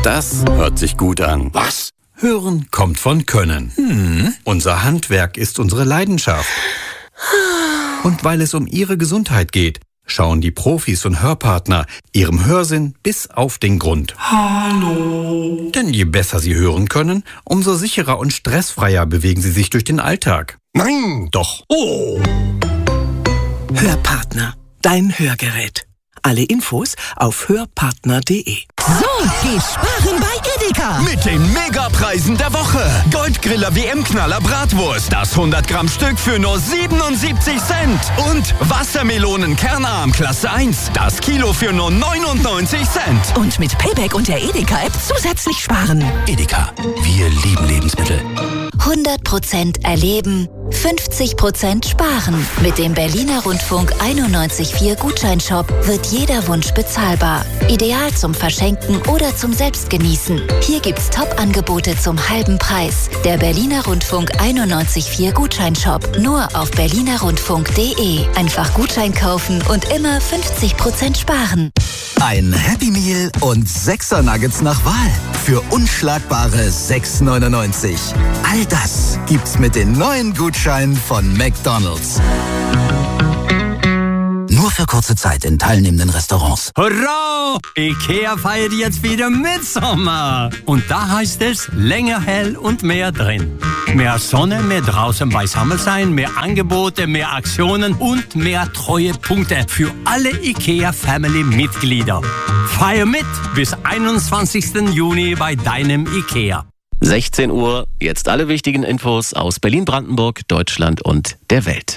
Das hört sich gut an. Was? Hören kommt von Können. Unser Handwerk ist unsere Leidenschaft. Und weil es um Ihre Gesundheit geht, schauen die Profis und Hörpartner Ihrem Hörsinn bis auf den Grund. Hallo. Denn je besser Sie hören können, umso sicherer und stressfreier bewegen Sie sich durch den Alltag. Nein. Doch. Oh. Hörpartner, dein Hörgerät. Alle Infos auf hörpartner.de. So, geh sparen bei Edeka. Mit den Megapreisen der Woche. Goldgriller WM-Knaller Bratwurst. Das 100 Gramm Stück für nur 77 Cent. Und Wassermelonen Kernarm Klasse 1. Das Kilo für nur 99 Cent. Und mit Payback und der Edeka-App zusätzlich sparen. Edeka. Wir lieben Lebensmittel. 100% erleben, 50% sparen. Mit dem Berliner Rundfunk 91.4 Gutscheinshop wird jeder Wunsch bezahlbar. Ideal zum Verschenken oder zum Selbstgenießen. Hier gibt's Top-Angebote zum halben Preis. Der Berliner Rundfunk 91.4 Gutscheinshop. Nur auf berlinerrundfunk.de. Einfach Gutschein kaufen und immer 50% sparen. Ein Happy Meal und 6er Nuggets nach Wahl. Für unschlagbare 6,99. All das gibt's mit den neuen Gutscheinen von McDonald's. Nur für kurze Zeit in teilnehmenden Restaurants. Hurra! Ikea feiert jetzt wieder Mitsommer. Und da heißt es, länger hell und mehr drin. Mehr Sonne, mehr draußen beisammen sein, mehr Angebote, mehr Aktionen und mehr Treuepunkte für alle Ikea-Family-Mitglieder. Feier mit bis 21. Juni bei deinem Ikea. 16 Uhr, jetzt alle wichtigen Infos aus Berlin, Brandenburg, Deutschland und der Welt.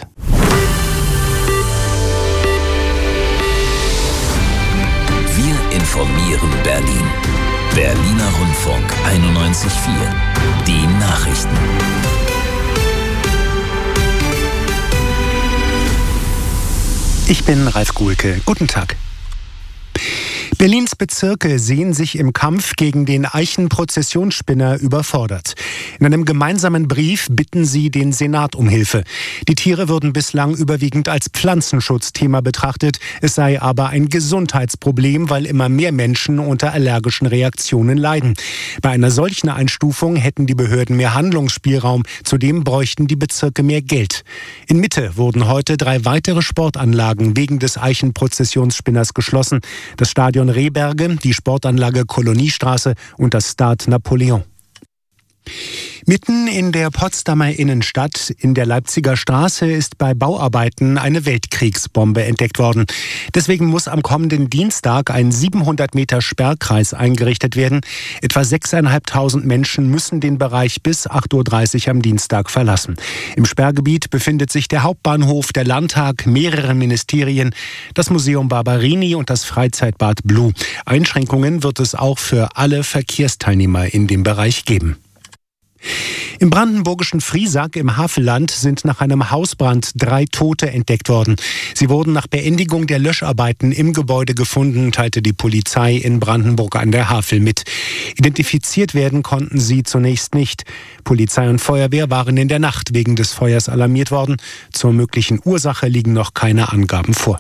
Wir informieren Berlin. Berliner Rundfunk 91.4. Die Nachrichten. Ich bin Ralf Guhlke. Guten Tag. Berlins Bezirke sehen sich im Kampf gegen den Eichenprozessionsspinner überfordert. In einem gemeinsamen Brief bitten sie den Senat um Hilfe. Die Tiere würden bislang überwiegend als Pflanzenschutzthema betrachtet. Es sei aber ein Gesundheitsproblem, weil immer mehr Menschen unter allergischen Reaktionen leiden. Bei einer solchen Einstufung hätten die Behörden mehr Handlungsspielraum. Zudem bräuchten die Bezirke mehr Geld. In Mitte wurden heute 3 weitere Sportanlagen wegen des Eichenprozessionsspinners geschlossen. Das Stadion Rehberge, die Sportanlage Koloniestraße und das Stade Napoleon. Mitten in der Potsdamer Innenstadt, in der Leipziger Straße, ist bei Bauarbeiten eine Weltkriegsbombe entdeckt worden. Deswegen muss am kommenden Dienstag ein 700 Meter Sperrkreis eingerichtet werden. Etwa 6.500 Menschen müssen den Bereich bis 8.30 Uhr am Dienstag verlassen. Im Sperrgebiet befindet sich der Hauptbahnhof, der Landtag, mehrere Ministerien, das Museum Barberini und das Freizeitbad Blue. Einschränkungen wird es auch für alle Verkehrsteilnehmer in dem Bereich geben. Im brandenburgischen Friesack im Havelland sind nach einem Hausbrand 3 Tote entdeckt worden. Sie wurden nach Beendigung der Löscharbeiten im Gebäude gefunden, teilte die Polizei in Brandenburg an der Havel mit. Identifiziert werden konnten sie zunächst nicht. Polizei und Feuerwehr waren in der Nacht wegen des Feuers alarmiert worden. Zur möglichen Ursache liegen noch keine Angaben vor.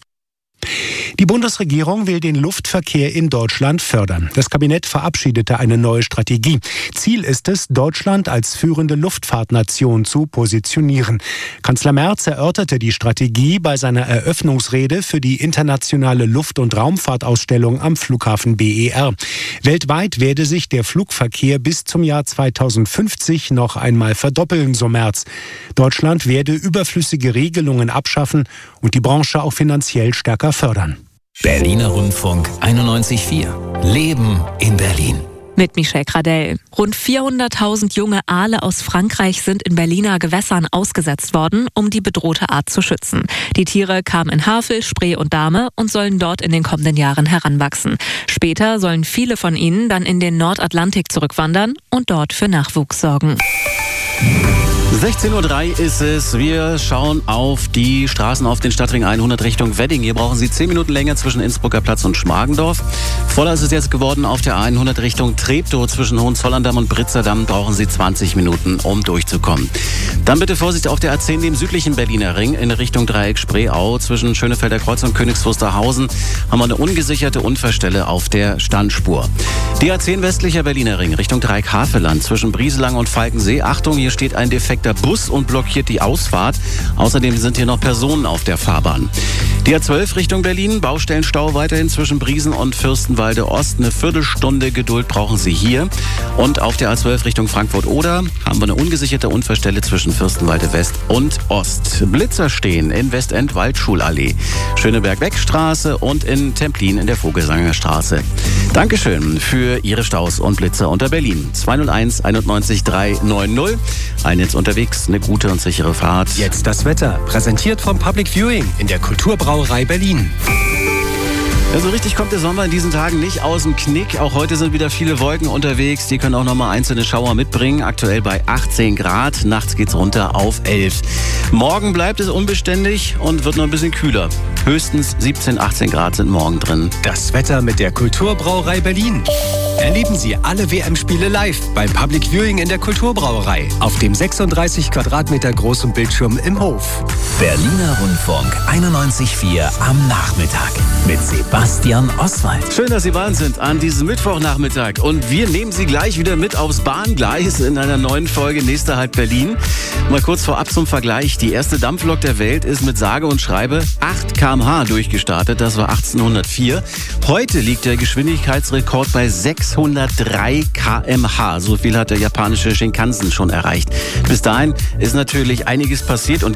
Die Bundesregierung will den Luftverkehr in Deutschland fördern. Das Kabinett verabschiedete eine neue Strategie. Ziel ist es, Deutschland als führende Luftfahrtnation zu positionieren. Kanzler Merz erörterte die Strategie bei seiner Eröffnungsrede für die internationale Luft- und Raumfahrtausstellung am Flughafen BER. Weltweit werde sich der Flugverkehr bis zum Jahr 2050 noch einmal verdoppeln, so Merz. Deutschland werde überflüssige Regelungen abschaffen und die Branche auch finanziell stärker fördern. Berliner Rundfunk 91.4. Leben in Berlin. Mit Michel Gradell. Rund 400.000 junge Aale aus Frankreich sind in Berliner Gewässern ausgesetzt worden, um die bedrohte Art zu schützen. Die Tiere kamen in Havel, Spree und Dahme und sollen dort in den kommenden Jahren heranwachsen. Später sollen viele von ihnen dann in den Nordatlantik zurückwandern und dort für Nachwuchs sorgen. 16:03 Uhr ist es. Wir schauen auf die Straßen auf den Stadtring 100 Richtung Wedding. Hier brauchen Sie 10 Minuten länger zwischen Innsbrucker Platz und Schmargendorf. Voller ist es jetzt geworden auf der 100 Richtung Treptow. Zwischen Hohenzollern-Damm und Britzerdamm brauchen Sie 20 Minuten, um durchzukommen. Dann bitte Vorsicht auf der A10, dem südlichen Berliner Ring, in Richtung Dreieck Spreeau. Zwischen Schönefelder Kreuz und Königs Wusterhausen haben wir eine ungesicherte Unfallstelle auf der Standspur. Die A10 westlicher Berliner Ring Richtung Dreieck-Havelland zwischen Brieselang und Falkensee. Achtung, hier steht ein defekter Bus und blockiert die Ausfahrt. Außerdem sind hier noch Personen auf der Fahrbahn. Die A12 Richtung Berlin, Baustellenstau weiterhin zwischen Briesen und Fürstenwalde Ost. Eine Viertelstunde Geduld brauchen Sie hier. Und auf der A12 Richtung Frankfurt-Oder haben wir eine ungesicherte Unfallstelle zwischen Fürstenwalde West und Ost. Blitzer stehen in Westend Waldschulallee, Schöneberg-Beck-Straße und in Templin in der Vogelsanger Straße. Dankeschön für Ihre Staus und Blitzer unter Berlin. 201 91 390. Allen jetzt unterwegs eine gute und sichere Fahrt. Jetzt das Wetter, präsentiert vom Public Viewing in der Kulturbrauerei Berlin. Ja, so richtig kommt der Sommer in diesen Tagen nicht aus dem Knick. Auch heute sind wieder viele Wolken unterwegs. Die können auch noch mal einzelne Schauer mitbringen. Aktuell bei 18 Grad. Nachts geht's runter auf 11. Morgen bleibt es unbeständig und wird noch ein bisschen kühler. Höchstens 17, 18 Grad sind morgen drin. Das Wetter mit der Kulturbrauerei Berlin. Erleben Sie alle WM-Spiele live beim Public Viewing in der Kulturbrauerei auf dem 36 Quadratmeter großen Bildschirm im Hof. Berliner Rundfunk 91.4 am Nachmittag mit Sebastian Oswald. Schön, dass Sie bei uns sind an diesem Mittwochnachmittag. Und wir nehmen Sie gleich wieder mit aufs Bahngleis in einer neuen Folge Nächster Halt Berlin. Mal kurz vorab zum Vergleich. Die erste Dampflok der Welt ist mit sage und schreibe 8 km/h durchgestartet. Das war 1804. Heute liegt der Geschwindigkeitsrekord bei 603 km/h. So viel hat der japanische Shinkansen schon erreicht. Bis dahin ist natürlich einiges passiert und